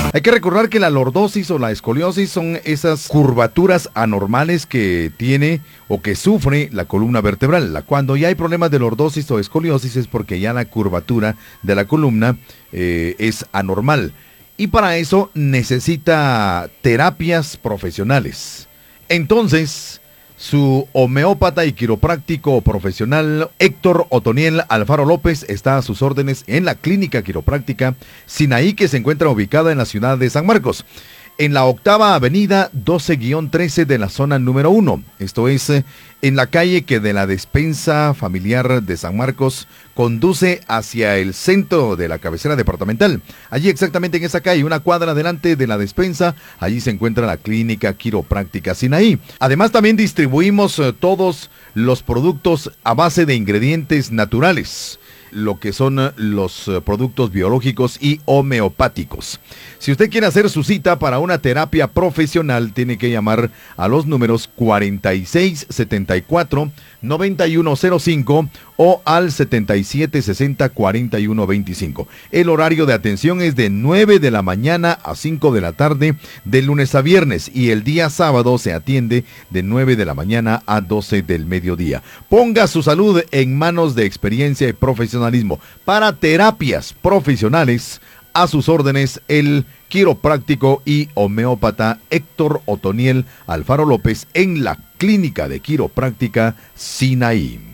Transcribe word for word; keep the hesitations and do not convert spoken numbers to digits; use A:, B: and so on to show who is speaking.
A: Hay que recordar que la lordosis o la escoliosis son esas curvaturas anormales que tiene o que sufre la columna vertebral. Cuando ya hay problemas de lordosis o escoliosis es porque ya la curvatura de la columna eh, es anormal. Y para eso necesita terapias profesionales. Entonces, su homeópata y quiropráctico profesional Héctor Otoniel Alfaro López está a sus órdenes en la clínica quiropráctica Sinaí, que se encuentra ubicada en la ciudad de San Marcos, en la octava avenida doce guión trece de la zona número uno. Esto es eh, en la calle que de la despensa familiar de San Marcos conduce hacia el centro de la cabecera departamental. Allí exactamente en esa calle, una cuadra delante de la despensa, allí se encuentra la clínica quiropráctica Sinaí. Además también distribuimos eh, todos los productos a base de ingredientes naturales, lo que son los productos biológicos y homeopáticos. Si usted quiere hacer su cita para una terapia profesional, tiene que llamar a los números cuarenta y seis setenta y cuatro noventa y uno cero cinco o al setenta y siete sesenta cuarenta y uno veinticinco. El horario de atención es de nueve de la mañana a cinco de la tarde, de lunes a viernes, y el día sábado se atiende de nueve de la mañana a doce del mediodía. Ponga su salud en manos de experiencia y profesionalismo. Para terapias profesionales, a sus órdenes el quiropráctico y homeópata Héctor Otoniel Alfaro López en la clínica de quiropráctica Sinaí.